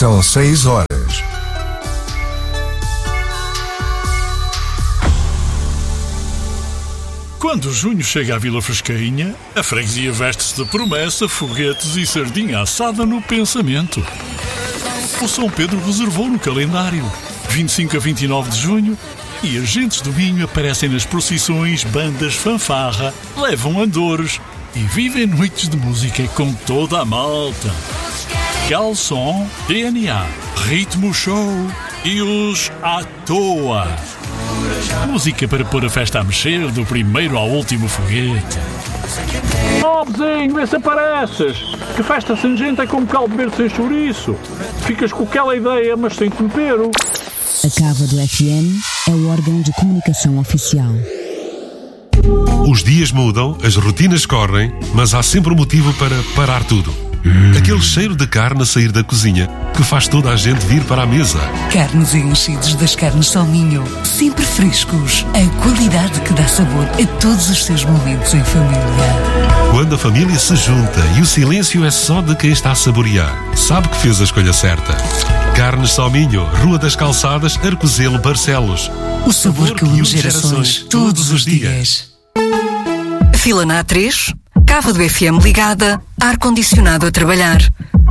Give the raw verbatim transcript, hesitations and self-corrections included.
São seis horas. Quando junho chega à Vila Frescainha, a freguesia veste-se de promessa, foguetes e sardinha assada no pensamento. O São Pedro reservou no calendário vinte e cinco a vinte e nove de junho e agentes do Minho aparecem nas procissões, bandas fanfarra, levam andores e vivem noites de música com toda a malta. Calção, D N A, Ritmo Show e os à toa. Música para pôr a festa a mexer, do primeiro ao último foguete. Oh, vizinho, vê se apareces. Que festa sem gente é como caldo verde sem chouriço. Ficas com aquela ideia, mas sem tempero. A Cava do F M é o órgão de comunicação oficial. Os dias mudam, as rotinas correm, mas há sempre um motivo para parar tudo. Hum. Aquele cheiro de carne a sair da cozinha que faz toda a gente vir para a mesa. Carnes e enchidos das carnes Salminho, sempre frescos. A qualidade que dá sabor a todos os seus momentos em família. Quando a família se junta e o silêncio é só de quem está a saborear, sabe que fez a escolha certa. Carnes Salminho, Rua das Calçadas, Arcozelo, Barcelos. O sabor que une gerações todos os dias. Fila na A três, Cava do F M ligada, ar-condicionado a trabalhar.